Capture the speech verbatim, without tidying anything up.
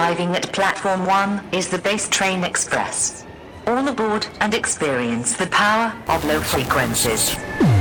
arriving at Platform one is the Base Train Express. All aboard and experience the power of low frequencies.